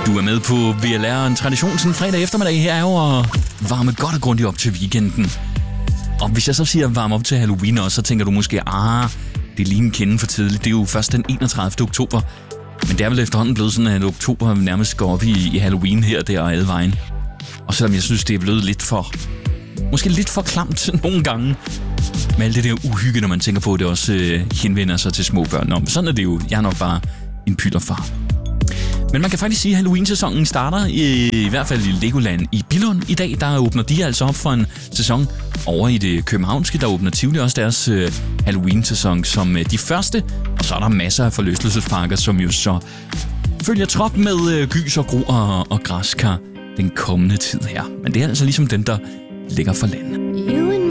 Du er med på VLR, en tradition sådan fredag eftermiddag her er jo at varme godt og grundigt op til weekenden. Og hvis jeg så siger varme op til Halloween også, så tænker du måske, det er lige en kende for tidligt. Det er jo først den 31. oktober. Men det er vel efterhånden blevet sådan, at oktober nærmest går op i Halloween her, der og alle vejen. Og selvom jeg synes, det er blevet måske lidt for klamt nogle gange. Med alt det der uhygge, når man tænker på, at det også henvender sig til små børn. Nå, sådan er det jo. Jeg er nok bare en pylderfar. Men man kan faktisk sige, at Halloween-sæsonen starter i hvert fald i Legoland i Billund. I dag, der åbner de altså op for en sæson over i det københavnske. Der åbner Tivoli også deres Halloween-sæson som de første. Og så er der masser af forlystelsesparker, som jo så følger trop med gys og gro og græskar den kommende tid her. Men det er altså ligesom dem, der ligger for land.